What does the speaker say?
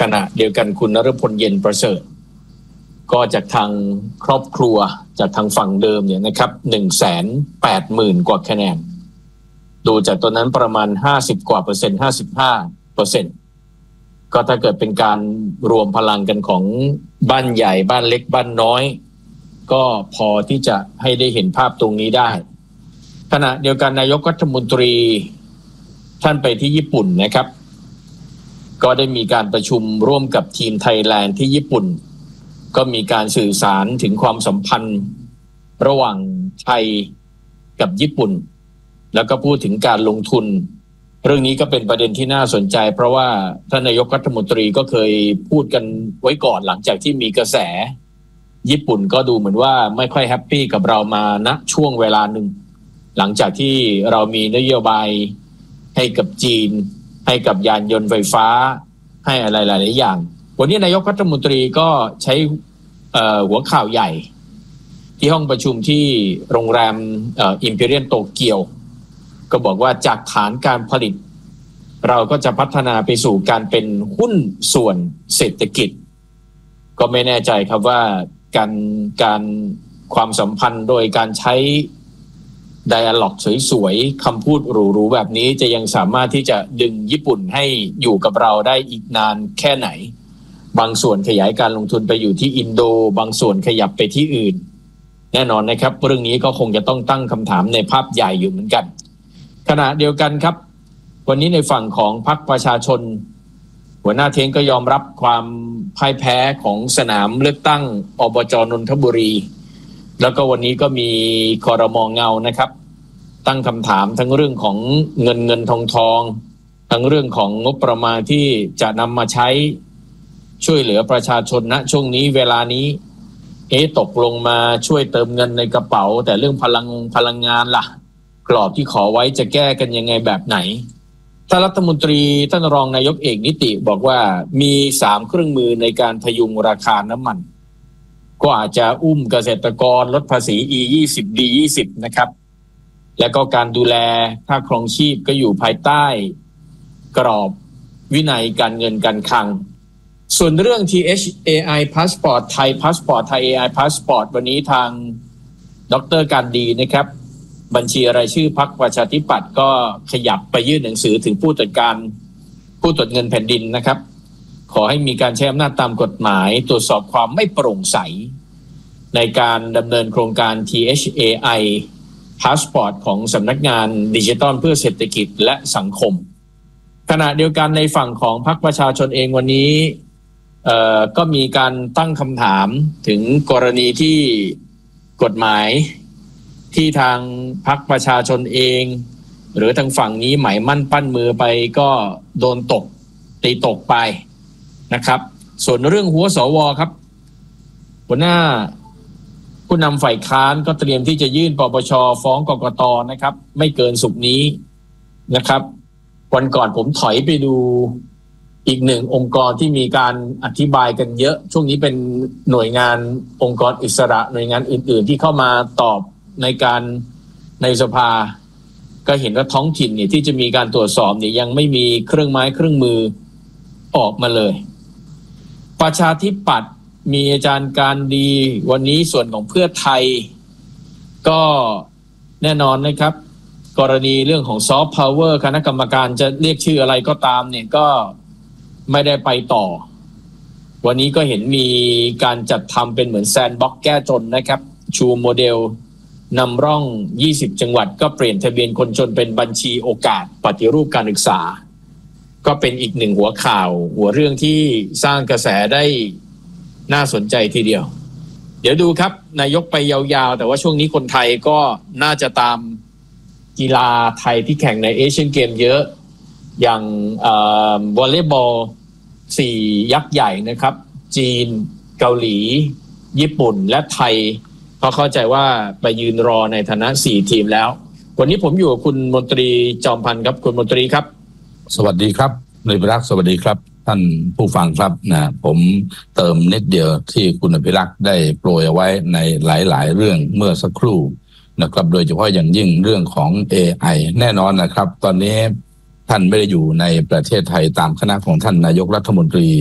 ขณะเดียวกันคุณนฤพลเย็นประเสริฐก็จากทางครอบครัวจากทางฝั่งเดิมเนี่ยนะครับ 180,000 กว่าคะแนนดูจากตัวนั้นประมาณ50 กว่าเปอร์เซ็นต์55%ก็ถ้าเกิดเป็นการรวมพลังกันของบ้านใหญ่บ้านเล็กบ้านน้อยก็พอที่จะให้ได้เห็นภาพตรงนี้ได้ขณะเดียวกันนายกรัฐมนตรีท่านไปที่ญี่ปุ่นนะครับก็ได้มีการประชุมร่วมกับทีมไทยแลนด์ที่ญี่ปุ่นก็มีการสื่อสารถึงความสัมพันธ์ระหว่างไทยกับญี่ปุ่นแล้วก็พูดถึงการลงทุนเรื่องนี้ก็เป็นประเด็นที่น่าสนใจเพราะว่าท่านนายกรัฐมนตรีก็เคยพูดกันไว้ก่อนหลังจากที่มีกระแสญี่ปุ่นก็ดูเหมือนว่าไม่ค่อยแฮปปี้กับเรามาณช่วงเวลาหนึ่งหลังจากที่เรามีนโยบายให้กับจีนให้กับยานยนต์ไฟฟ้าให้อะไรหลายๆอย่างวันนี้นายกรัฐมนตรีก็ใช้หัวข่าวใหญ่ที่ห้องประชุมที่โรงแรมImperialโตเกียวก็บอกว่าจากฐานการผลิตเราก็จะพัฒนาไปสู่การเป็นหุ้นส่วนเศรษฐกิจก็ไม่แน่ใจครับว่าการความสัมพันธ์โดยการใช้ไดอะล็อกสวยๆคำพูดหรูๆแบบนี้จะยังสามารถที่จะดึงญี่ปุ่นให้อยู่กับเราได้อีกนานแค่ไหนบางส่วนขยายการลงทุนไปอยู่ที่อินโดบางส่วนขยับไปที่อื่นแน่นอนนะครับเรื่องนี้ก็คงจะต้องตั้งคำถามในภาพใหญ่อยู่เหมือนกันขณะเดียวกันครับวันนี้ในฝั่งของพรรคประชาชนหัวหน้าเท้งก็ยอมรับความพ่ายแพ้ของสนามเลือกตั้งอบจ.นนทบุรีแล้วก็วันนี้ก็มีครม.เงานะครับตั้งคำถามทั้งเรื่องของเงินทองทั้งเรื่องของงบประมาณที่จะนำมาใช้ช่วยเหลือประชาชนณช่วงนี้เวลานี้ตกลงมาช่วยเติมเงินในกระเป๋าแต่เรื่องพลังงานล่ะกรอบที่ขอไว้จะแก้กันยังไงแบบไหนท่านรัฐมนตรีท่านรองนายกเอกนิติบอกว่ามี3เครื่องมือในการพยุงราคาน้ำมันก็อาจจะอุ้มเกษตรกรลดภาษี E20 D20 นะครับและก็การดูแลค่าครองชีพก็อยู่ภายใต้กรอบวินัยการเงินการคลังส่วนเรื่อง THAI Passport ไทย Passport ไทย AI Passport วันนี้ทางดร.การดีนะครับบัญชีรายชื่อพรรคประชาธิปัตย์ก็ขยับไปยื่นหนังสือถึงผู้ตรวจเงินแผ่นดินนะครับขอให้มีการใช้อำนาจตามกฎหมายตรวจสอบความไม่โปร่งใสในการดำเนินโครงการ THAI Passport ของสำนักงานดิจิทัลเพื่อเศรษฐกิจและสังคมขณะเดียวกันในฝั่งของพรรคประชาชนเองวันนี้ก็มีการตั้งคำถามถึงกรณีที่กฎหมายที่ทางพรรคประชาชนเองหรือทางฝั่งนี้หมายมั่นปั้นมือไปก็โดนตีตกไปนะครับส่วนเรื่องหัวสวครับหัวหน้าผู้นำฝ่ายค้านก็เตรียมที่จะยื่นปปช.ฟ้องกกต.นะครับไม่เกินศุกร์นี้นะครับวันก่อนผมถอยไปดูอีกหนึ่งองค์กรที่มีการอธิบายกันเยอะช่วงนี้เป็นหน่วยงานองค์กรอิสระหน่วยงานอื่นๆที่เข้ามาตอบในสภาก็เห็นว่าท้องถิ่นเนี่ยที่จะมีการตรวจสอบเนี่ยยังไม่มีเครื่องไม้เครื่องมือออกมาเลยประชาธิปัตย์มีอาจารย์การดีวันนี้ส่วนของเพื่อไทยก็แน่นอนนะครับกรณีเรื่องของซอฟต์พาวเวอร์คณะกรรมการจะเรียกชื่ออะไรก็ตามเนี่ยก็ไม่ได้ไปต่อวันนี้ก็เห็นมีการจัดทำเป็นเหมือนแซนด์บ็อกซ์แก้จนนะครับชูโมเดลนำร่อง20จังหวัดก็เปลี่ยนทะเบียนคนจนเป็นบัญชีโอกาสปฏิรูปการศึกษาก็เป็นอีกหนึ่งหัวข่าวหัวเรื่องที่สร้างกระแสได้น่าสนใจทีเดียวเดี๋ยวดูครับนายกไปยาวๆแต่ว่าช่วงนี้คนไทยก็น่าจะตามกีฬาไทยที่แข่งในเอเชียนเกมเยอะอย่างวอลเลย์บอล4ยักษ์ใหญ่นะครับจีนเกาหลีญี่ปุ่นและไทยเพราะเข้าใจว่าไปยืนรอในฐานะ4ทีมแล้ววันนี้ผมอยู่กับคุณมนตรีจอมพันธ์ครับคุณมนตรีครับสวัสดีครับนายอภิรักษ์สวัสดีครับท่านผู้ฟังครับผมเติมนิดเดียวที่คุณอภิรักษ์ได้โปรยเอาไว้ในหลายๆเรื่องเมื่อสักครู่นะครับโดยเฉพาะอย่างยิ่งเรื่องของ AI แน่นอนนะครับตอนนี้ท่านไม่ได้อยู่ในประเทศไทยตามคณะของท่านนายกรัฐมนตรี